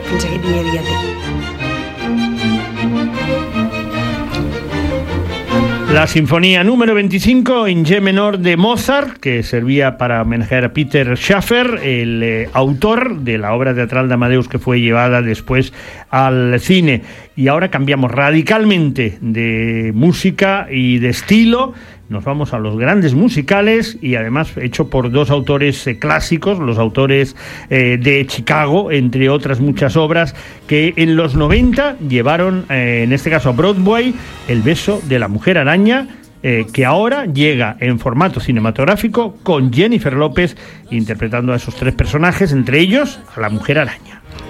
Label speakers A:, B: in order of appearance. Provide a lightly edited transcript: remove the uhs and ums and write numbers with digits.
A: fins a aquest dia de...
B: La Sinfonía número 25 en G menor de Mozart, que servía para homenajear a Peter Schaffer, el autor de la obra teatral de Amadeus que fue llevada después al cine. Y ahora cambiamos radicalmente de música y de estilo. Nos vamos a los grandes musicales y además hecho por dos autores clásicos, los autores de Chicago, entre otras muchas obras, que en los 90 llevaron, en este caso a Broadway, El beso de la mujer araña, que ahora llega en formato cinematográfico con Jennifer López interpretando a esos tres personajes, entre ellos a la mujer araña.